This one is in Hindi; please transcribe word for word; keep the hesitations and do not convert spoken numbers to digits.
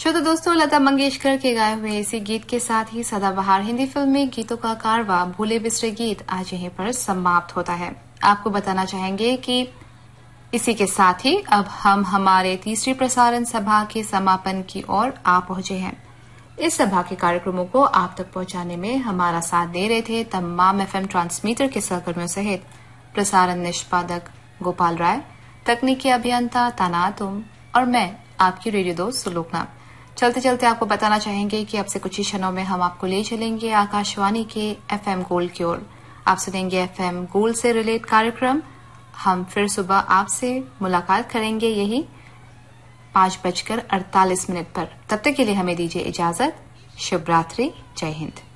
श्रोता दोस्तों, लता मंगेशकर के गाए हुए इसी गीत के साथ ही सदाबहार हिंदी फिल्म में गीतों का कारवा भूले बिसरे गीत आज यहीं पर समाप्त होता है। आपको बताना चाहेंगे कि इसी के साथ ही अब हम हमारे तीसरी प्रसारण सभा के समापन की ओर आ पहुंचे हैं। इस सभा के कार्यक्रमों को आप तक पहुंचाने में हमारा साथ दे रहे थे तमाम एफएम ट्रांसमीटर के सहकर्मियों सहित प्रसारण निष्पादक गोपाल राय, तकनीकी अभियंता ताना तुम और मैं आपकी रेडियो दोस्त सुलोकना। चलते चलते आपको बताना चाहेंगे कि अब से कुछ ही क्षणों में हम आपको ले चलेंगे आकाशवाणी के एफएम गोल्ड की ओर। आप सुनेंगे एफएम गोल्ड से रिलेट कार्यक्रम। हम फिर सुबह आपसे मुलाकात करेंगे यही पांच बजकर अड़तालीस मिनट पर। तब तक के लिए हमें दीजिए इजाजत। शुभ रात्रि। जय हिंद।